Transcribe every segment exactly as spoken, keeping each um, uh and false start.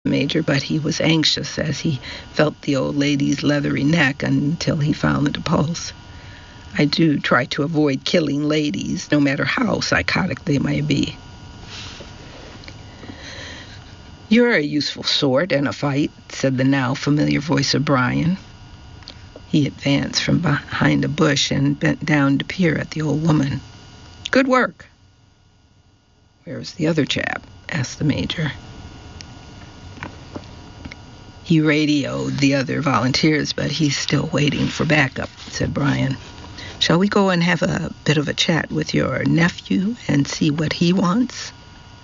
Major, but he was anxious as he felt the old lady's leathery neck until he found the pulse. I do try to avoid killing ladies, no matter how psychotic they may be. You're a useful sort in a fight, said the now familiar voice of Brian. He advanced from behind a bush and bent down to peer at the old woman. Good work. Where's the other chap? Asked the Major. He radioed the other volunteers, but he's still waiting for backup, said Brian. Shall we go and have a bit of a chat with your nephew and see what he wants?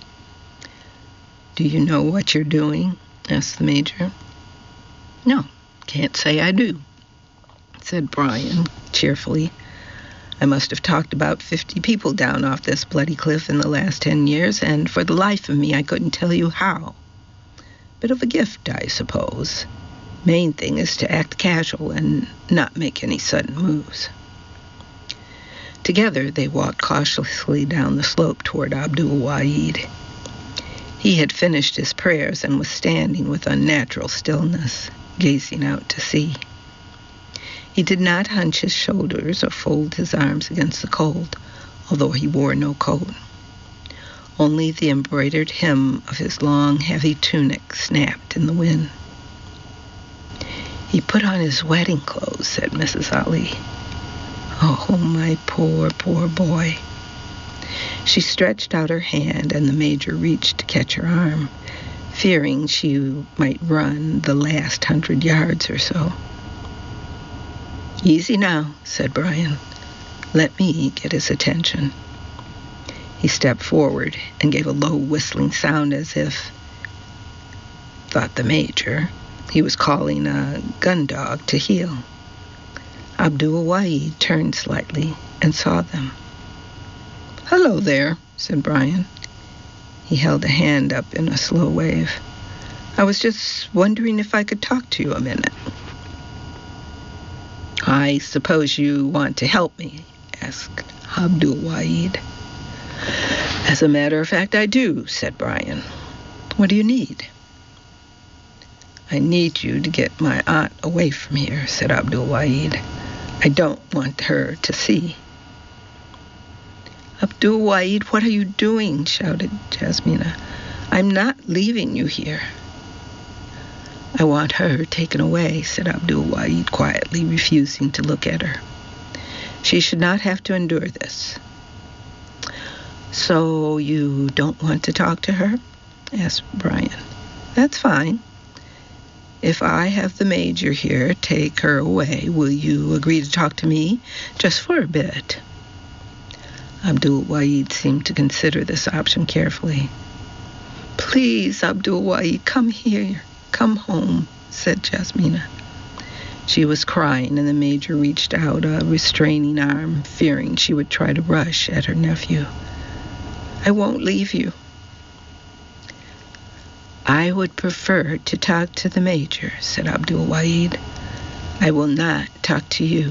Do you know what you're doing? Asked the Major. No, can't say I do, said Brian cheerfully. I must have talked about fifty people down off this bloody cliff in the last ten years, and for the life of me I couldn't tell you how. Bit of a gift, I suppose. Main thing is to act casual and not make any sudden moves. Together they walked cautiously down the slope toward Abdul Wahid. He had finished his prayers and was standing with unnatural stillness, gazing out to sea. He did not hunch his shoulders or fold his arms against the cold, although he wore no coat. Only the embroidered hem of his long, heavy tunic snapped in the wind. He put on his wedding clothes, said Missus Ali. Oh, my poor, poor boy. She stretched out her hand, and the Major reached to catch her arm, fearing she might run the last hundred yards or so. Easy now, said Brian. Let me get his attention. He stepped forward and gave a low whistling sound as if, thought the Major, he was calling a gun dog to heel. Abdul Wahid turned slightly and saw them. Hello there, said Brian. He held a hand up in a slow wave. I was just wondering if I could talk to you a minute. I suppose you want to help me, asked Abdul Wahid. As a matter of fact, I do, said Brian. What do you need? I need you to get my aunt away from here, said Abdul Wahid. I don't want her to see. Abdul Wahid, what are you doing? Shouted Jasmina. I'm not leaving you here. I want her taken away, said Abdul Wahid quietly, refusing to look at her. She should not have to endure this. So you don't want to talk to her? Asked Brian. That's fine. If I have the Major here take her away, will you agree to talk to me just for a bit? Abdul Wahid seemed to consider this option carefully. Please, Abdul Wahid, come here. Come home, said Jasmina. She was crying, and the Major reached out a restraining arm, fearing she would try to rush at her nephew. I won't leave you. I would prefer to talk to the Major, said Abdul Wahid. I will not talk to you.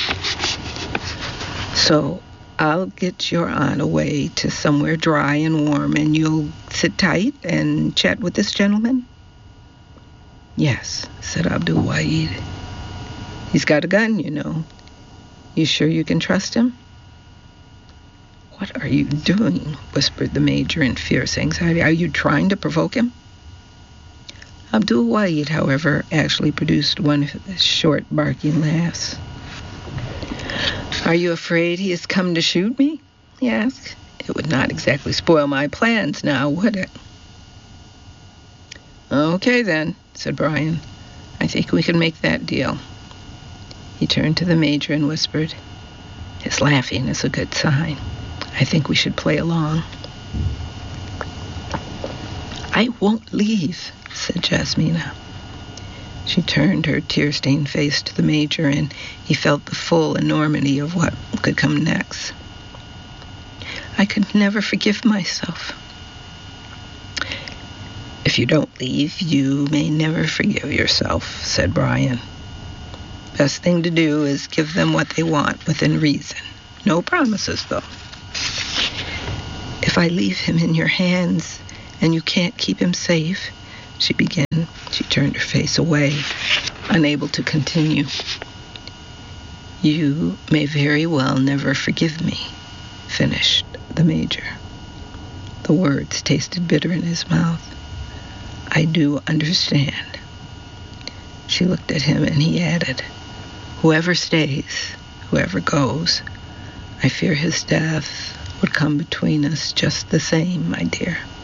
So I'll get your aunt away to somewhere dry and warm, and you'll sit tight and chat with this gentleman? Yes, said Abdul Wahid. He's got a gun, you know. You sure you can trust him? What are you doing? Whispered the Major in fierce anxiety. Are you trying to provoke him? Abdul Wahid, however, actually produced one of his short, barking laughs. Are you afraid he has come to shoot me? He asked. It would not exactly spoil my plans now, would it? Okay, then, said Brian. I think we can make that deal. He turned to the Major and whispered, his laughing is a good sign. I think we should play along. I won't leave, said Jasmina. She turned her tear-stained face to the Major, and he felt the full enormity of what could come next. I could never forgive myself. If you don't leave, you may never forgive yourself, said Brian. Best thing to do is give them what they want within reason. No promises, though. If I leave him in your hands and you can't keep him safe, she began. She turned her face away, unable to continue. You may very well never forgive me, finished the Major. The words tasted bitter in his mouth. I do understand. She looked at him and he added, whoever stays, whoever goes, I fear his death would come between us just the same, my dear.